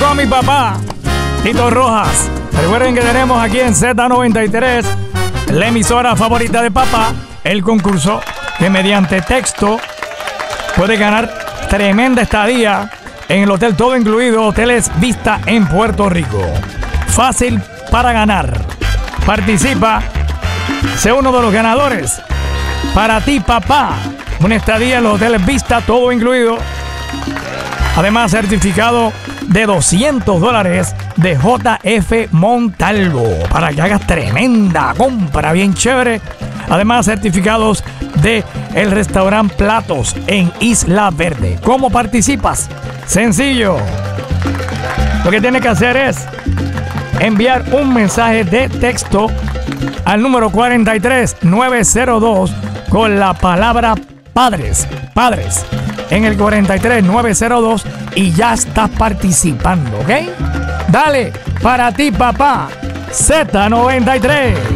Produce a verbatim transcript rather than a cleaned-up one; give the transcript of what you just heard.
con mi papá, Tito Rojas. Recuerden que tenemos aquí en Z noventa y tres, la emisora favorita de papá, el concurso que mediante texto puede ganar tremenda estadía en el hotel todo incluido, Hoteles Vista en Puerto Rico. Fácil para ganar. Participa, sé uno de los ganadores. Para ti, papá, una estadía en los Hoteles Vista todo incluido. Además, certificado de doscientos dólares de J F Montalvo para que hagas tremenda compra bien chévere. Además, certificados de el restaurante Platos en Isla Verde. ¿Cómo participas? Sencillo. Lo que tienes que hacer es enviar un mensaje de texto al número cuatro tres nueve cero dos con la palabra padres. Padres. En el cuatro tres nueve cero dos y ya estás participando, ¿ok? Dale, para ti, papá, Z noventa y tres.